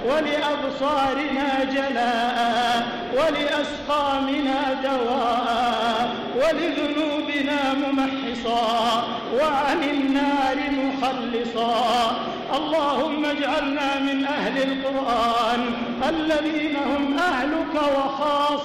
ولأبصارنا جلاء، ولأسقامنا دواء، ولذنوبنا ممحصا، وعن النار مخلصا. اللهم اجعلنا من أهل القرآن الذين هم أهلك وخاصتك